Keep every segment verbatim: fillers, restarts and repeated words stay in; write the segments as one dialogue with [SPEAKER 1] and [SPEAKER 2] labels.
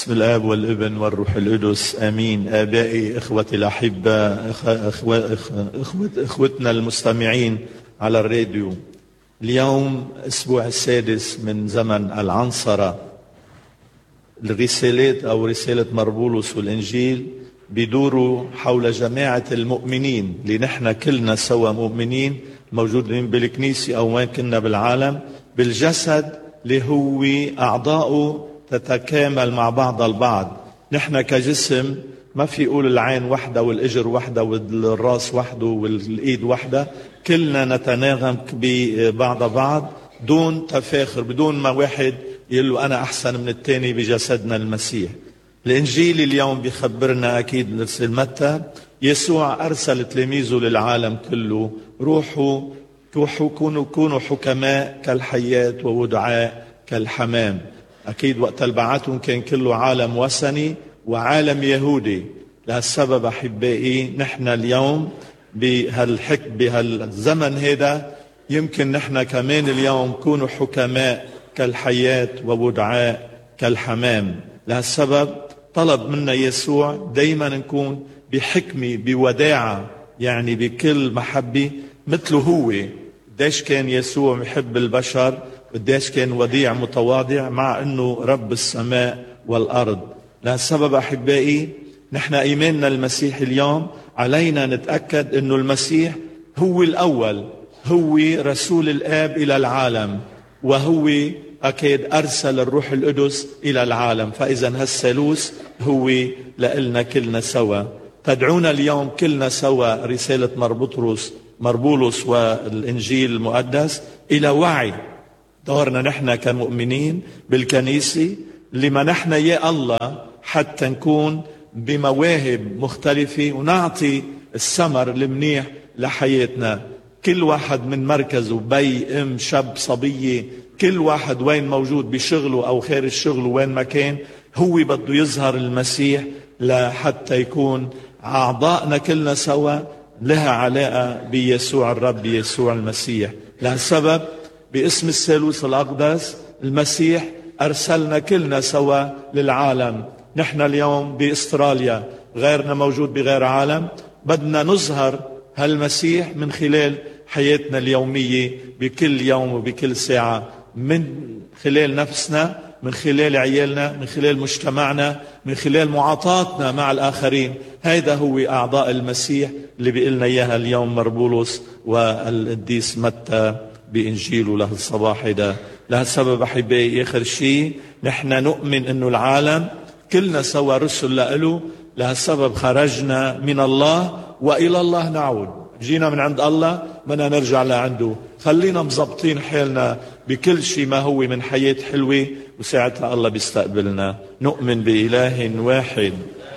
[SPEAKER 1] بسم الآب والابن والروح القدس آمين. آبائي، إخوتي الأحباء، إخوة إخوة إخوتنا المستمعين على الراديو، اليوم أسبوع السادس من زمن العنصرة. الرسالات أو رسالة مربولس والإنجيل بيدوروا حول جماعة المؤمنين اللي نحن كلنا سوا مؤمنين موجودين بالكنيسة أو وين كنا بالعالم، بالجسد اللي هو أعضاؤه تتكامل مع بعض البعض. نحن كجسم ما في يقول العين وحدة والإجر وحدة والراس وحده والإيد وحدة، كلنا نتناغم ببعض بعض دون تفاخر، بدون ما واحد يقول له أنا أحسن من التاني بجسدنا المسيح. الإنجيل اليوم بيخبرنا أكيد نرسل متى يسوع أرسل تلاميذه للعالم كله، روحوا كونوا كونوا حكماء كالحيات وودعاء كالحمام. أكيد وقت البعثهم كان كله عالم وثني وعالم يهودي. لهالسبب أحبائي نحن اليوم بهالحك بهالزمن هذا يمكن نحن كمان اليوم كونوا حكماء كالحيات وودعاء كالحمام. لهالسبب طلب منا يسوع دايما نكون بحكمة بوداعة، يعني بكل محبة مثله هو. قديش كان يسوع محب البشر، قديش كان وديع متواضع مع أنه رب السماء والأرض. لهالسبب أحبائي نحن إيماننا المسيح اليوم علينا نتأكد أنه المسيح هو الأول، هو رسول الآب إلى العالم، وهو أكيد أرسل الروح القدس إلى العالم. فإذا هالثالوث هو لإلنا كلنا سوا. تدعونا اليوم كلنا سوا رسالة مربطرس مربولس والإنجيل المقدس إلى وعي دورنا نحن كمؤمنين بالكنيسة لما نحن يا الله، حتى نكون بمواهب مختلفة ونعطي الثمر المنيح لحياتنا. كل واحد من مركزه، بي ام شاب صبية، كل واحد وين موجود بشغله أو خارج شغله وين ما كان، هو بده يظهر المسيح لحتى يكون أعضائنا كلنا سوا لها علاقة بيسوع الرب يسوع المسيح. لهالسبب باسم الثالوث الأقدس المسيح أرسلنا كلنا سوا للعالم. نحن اليوم بأستراليا، غيرنا موجود بغير عالم، بدنا نظهر هالمسيح من خلال حياتنا اليومية بكل يوم وبكل ساعة، من خلال نفسنا، من خلال عيالنا، من خلال مجتمعنا، من خلال معاطاتنا مع الآخرين. هذا هو أعضاء المسيح اللي بيقلنا إياها اليوم مربولس والقديس متى بإنجيله له الصباح ده. لهالسبب أحبائي آخر شيء نحن نؤمن أنه العالم كلنا سوا رسل له. لهالسبب خرجنا من الله وإلى الله نعود. جينا من عند الله بدنا نرجع لعنده. خلينا مزبطين حالنا بكل شيء ما هو من حياة حلوة، وساعتها الله بيستقبلنا. نؤمن بإله واحد.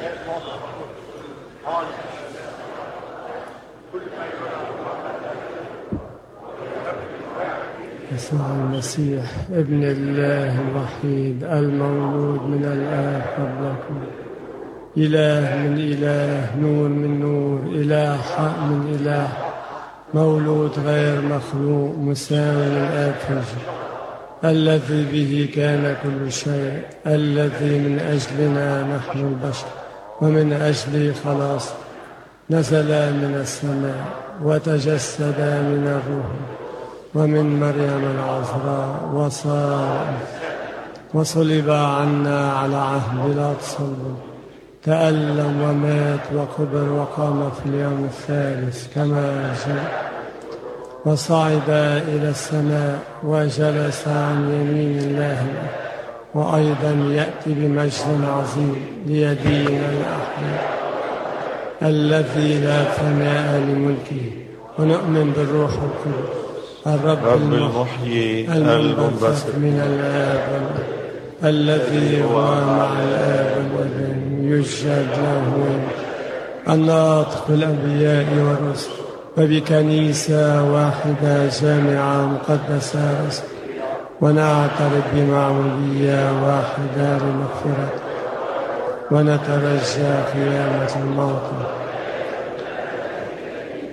[SPEAKER 2] يسوع المسيح ابن الله الوحيد المولود من الآب قبلكم، إله من إله، نور من نور، إله حق من إله، مولود غير مخلوق، مساوي للآب في الجد، الذي به كان كل شيء، الذي من أجلنا نحن البشر ومن أجل خلاص نزل من السماء وتجسد من الروح ومن مريم العذراء وصار وصلب عنا على عهد بيلاطس، تألم ومات وقبر وقام في اليوم الثالث كما جاء، وصعد إلى السماء وجلس عن يمين الله، وأيضا يأتي بمجد عظيم ليدين الأحياء الذي لا فناء لملكه. ونؤمن بالروح القدس الرب المحيي المنبثق من الآب الذي هو مع الآب والابن، يسجد له الناطق بالأنبياء والرسل، وبكنيسة واحدة جامعة مقدسة رسل، ونعترف بمعمودية واحدة لمغفرة، ونترجى قيامة الموتى